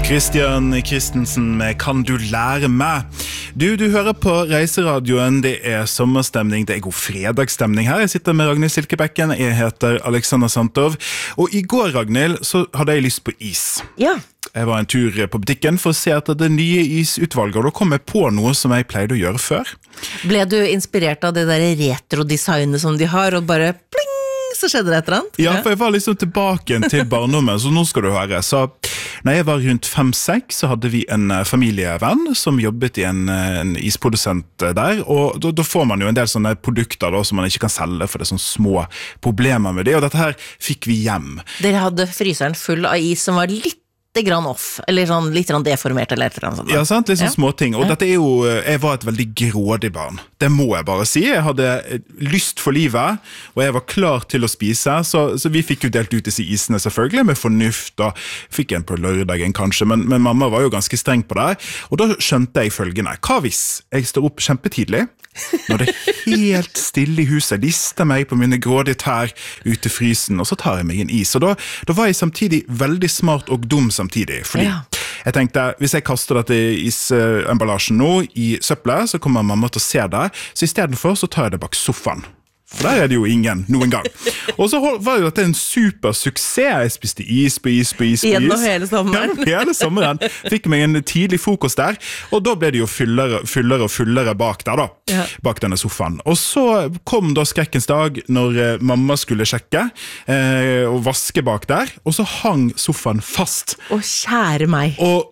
Christian Christensen med Kan du lære meg? Du hører på Reiseradioen, det sommerstemning, det god fredagsstemning her. Jeg sitter med Ragnhild Silkebekken, jeg heter Alexander Santov, og I går, Ragnhild, så hadde jeg lyst på is. Ja. Jeg var en tur på butikken for å se etter det nye isutvalget, og da kom jeg på noe som jeg pleide å gjøre før. Ble du inspirert av det der retro-designet som de har, og bare pling, så skjedde det et eller annet? Ja, for jeg var liksom tilbake til barndommen, så nå skal du høre. Så når jeg var rundt 5-6, så hadde vi en familievenn som jobbet I en isprodusent der, og da får man jo en del sånne produkter da, som man ikke kan selge, for det sånne små problemer med det, og dette her fikk vi hjem. Dere hadde fryseren full av is som var litt grann off, eller sånn, litt deformert eller et eller annet sånt. Ja, sant, litt sånn små ting. Og dette jo, jeg var et veldig grådig barn. Det må jeg bare si. Jeg hadde lyst for livet, og jeg var klar til å spise, så vi fikk jo delt ut disse isene selvfølgelig, med fornuft, og fikk en på lørdagen kanskje, men mamma var jo ganske streng på det, og da skjønte jeg følgende. Hva hvis jeg står opp kjempetidlig, når det helt stille I huset, lister meg på mine grådige tær ute I frysen, og så tar jeg meg en is. Og da var jeg samtidig veldig smart og dum samtidig, fordi jeg tenkte, hvis jeg kaster dette isemballasjen nå I søppelet, så kommer mamma til å se det, så I stedet for så tar jeg det bak sofaen. For der det jo ingen, noen gang. Og så var jo dette en super suksess. Jeg spiste is på is. Gjennom hele sommeren. Ja, hele sommeren. Fikk meg en tidlig frokost der, og da ble det jo fullere bak der da. Ja. Bak denne sofaen. Og så kom da skrekkens dag når mamma skulle sjekke og vaske bak der, og så hang sofaen fast. Å, kjære meg. Og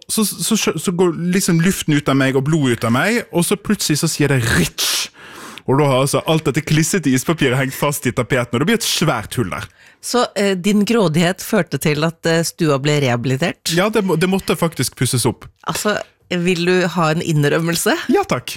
så går liksom luften ut av meg og blod ut av meg, og så plutselig så sier det Rich. Og da har altså alt dette klissete ispapiret hengt fast I tapeten, og det blir et svært hull der. Så din grådighet førte til at stua ble rehabilitert? Ja, det måtte faktisk pusses opp. Altså, vil du ha en innrømmelse? Ja, takk.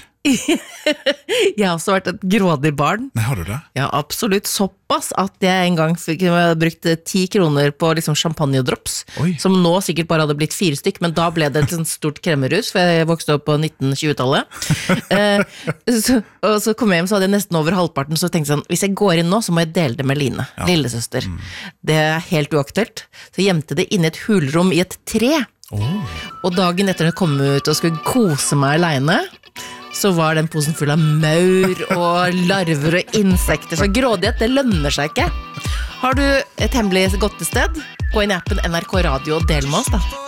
Jeg har også vært et grådig barn. Nei, har du det? Ja, absolutt. Såpass at jeg en gang fikk brukt 10 kroner på liksom champagne-drops, som nå sikkert bare hadde blitt 4 stykk, men da ble det et sånt stort kremmerhus, for jeg vokste opp på 1920-tallet. Og så kom jeg hjem, så hadde jeg nesten over halvparten, så tenkte jeg sånn, hvis jeg går inn nå, så må jeg dele det med Line, lillesøster. Det helt uaktuelt. Så jeg gjemte det inne I et hulrom I et tre. Og dagen etter jeg kom ut og skulle kose meg alene, så var den posen full av maur og larver og insekter, så grådighet, det lønner seg ikke. Har du et hemmelig godtested? Gå inn I appen NRK Radio og del med oss da.